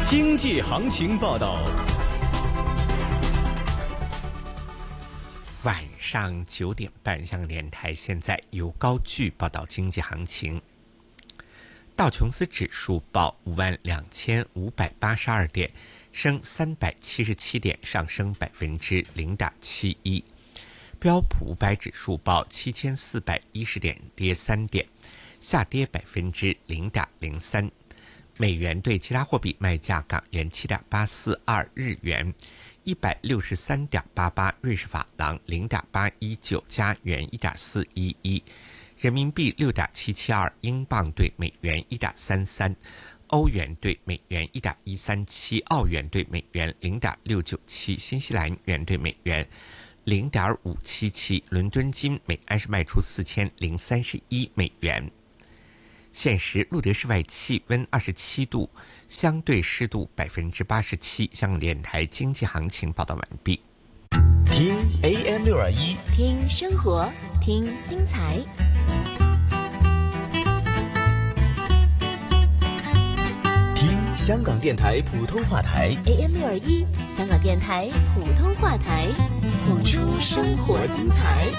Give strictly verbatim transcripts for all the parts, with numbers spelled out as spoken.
经济行情报道。 晚上九点半，香港电台现在由高炬报道经济行情。道琼斯指数报五万两千五百八十二点，升三百七十七点，上升百分之零点七一。标普五百指数报七千四百一十点，跌三点，下跌百分之零点零三。美元对其他货币卖价：港元七点八四二日元，一百六十三点八八瑞士法郎，零点八一九加元，一点四一一。人民币六点七七二，英镑对美元一点三三，欧元对美元一点一三七，澳元对美元零点六九七，新西兰元对美元零点五七七。伦敦金每安士卖出四千零三十一美元。现时路德室外气温二十七度，相对湿度百分之八十七。香港电台经济行情报道完毕。 听 A M 六二一， 听生活，听精彩。 听香港电台普通话台 A M 六二一，香港电台普通话台，谱出生活精彩。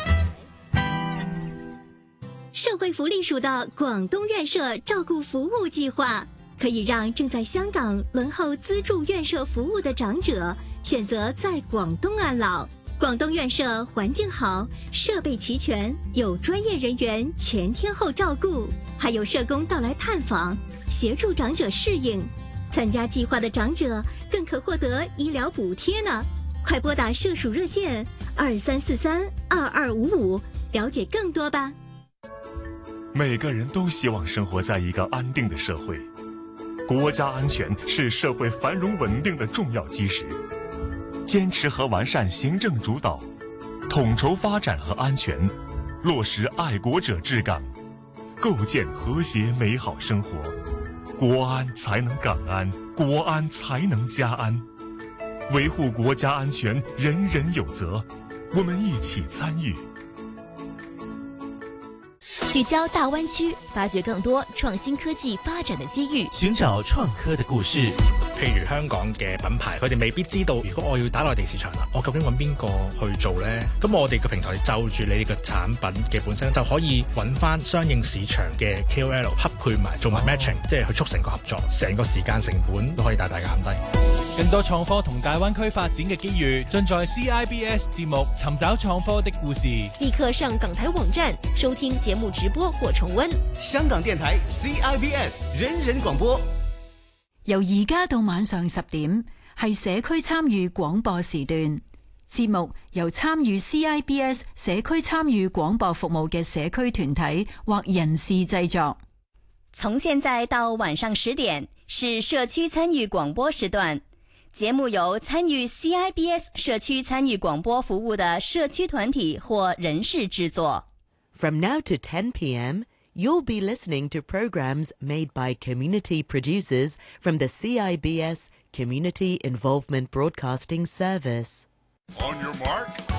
社会福利署的广东院舍照顾服务计划，可以让正在香港轮候资助院舍服务的长者选择在广东安老。广东院舍环境好，设备齐全，有专业人员全天候照顾，还有社工到来探访，协助长者适应。参加计划的长者更可获得医疗补贴呢。快拨打社署热线二三四三二二五五，了解更多吧。 每个人都希望生活在一个安定的社会，国家安全是社会繁荣稳定的重要基石。坚持和完善行政主导，统筹发展和安全，落实爱国者治港，构建和谐美好生活。国安才能港安，国安才能家安。维护国家安全，人人有责，我们一起参与。 聚焦大湾区，发掘更多創新科技發展的機遇， 尋找創科的故事。 譬如香港嘅品牌，佢哋未必知道，如果我要打內地市場啦，我究竟揾邊個去做呢？咁我哋嘅平台就住你嘅產品嘅本身，就可以揾翻相應市場嘅 K O L 匹配埋，做埋 matching，、哦、即係去促成個合作，成個時間成本都可以大大減低。 更多創科同大灣區發展嘅機遇，盡在 C I B S 節目尋找創科的故事。 立刻上港台網站收聽節目直播或重溫。 香港電台 C I B S 人人廣播。 由而家到晚上十點，係社區參與廣播時段。節目由參與 C I B S 社區參與廣播服務嘅社區團體或人士製作。 從現在到晚上十點是社區參與廣播時段，節目由參與 C I B S 社區參與廣播服務的社區團體或人士製作。 From now to ten p.m., you'll be listening to programs made by community producers from the C I B S Community Involvement Broadcasting Service. On your mark,